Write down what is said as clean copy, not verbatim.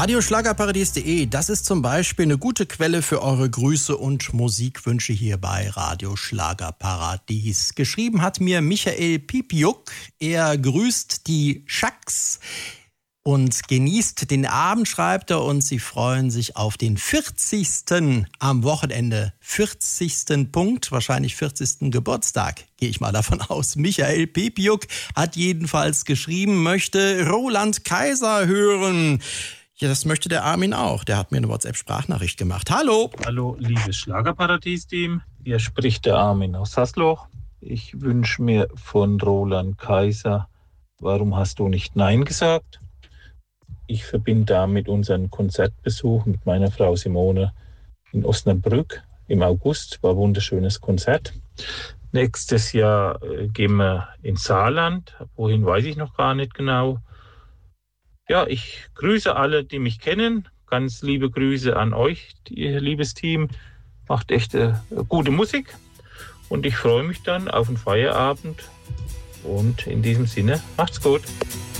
Radioschlagerparadies.de, das ist zum Beispiel eine gute Quelle für eure Grüße und Musikwünsche hier bei Radio Schlagerparadies. Geschrieben hat mir Michael Pipiuk. Er grüßt die Schacks und genießt den Abend, schreibt er, und sie freuen sich auf den 40. am Wochenende. 40. Punkt, wahrscheinlich 40. Geburtstag, gehe ich mal davon aus. Michael Pipiuk hat jedenfalls geschrieben, möchte Roland Kaiser hören. Ja, das möchte der Armin auch. Der hat mir eine WhatsApp-Sprachnachricht gemacht. Hallo! Hallo, liebes Schlagerparadies-Team. Hier spricht der Armin aus Hasloch. Ich wünsche mir von Roland Kaiser, warum hast du nicht Nein gesagt? Ich verbinde damit unseren Konzertbesuch mit meiner Frau Simone in Osnabrück im August. War ein wunderschönes Konzert. Nächstes Jahr gehen wir ins Saarland. Wohin, weiß ich noch gar nicht genau. Ja, ich grüße alle, die mich kennen. Ganz liebe Grüße an euch, ihr liebes Team. Macht echt gute Musik. Und ich freue mich dann auf den Feierabend. Und in diesem Sinne, macht's gut.